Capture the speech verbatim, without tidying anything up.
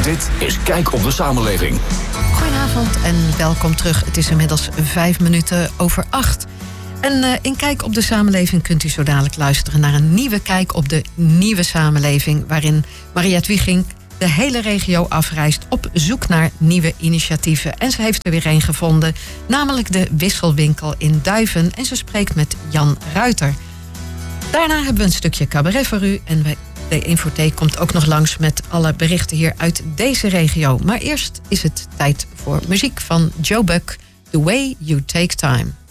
Dit is Kijk op de Samenleving. Goedenavond en welkom terug. Het is inmiddels vijf minuten over acht. En uh, in Kijk op de Samenleving kunt u zo dadelijk luisteren naar een nieuwe kijk op de nieuwe samenleving, waarin Mariette Wiegink de hele regio afreist op zoek naar nieuwe initiatieven. En ze heeft er weer een gevonden, namelijk de Wisselwinkel in Duiven. En ze spreekt met Jan Ruiter. Daarna hebben we een stukje cabaret voor u. En wij, de Infotheek komt ook nog langs met alle berichten hier uit deze regio. Maar eerst is het tijd voor muziek van Joe Buck, The Way You Take Time.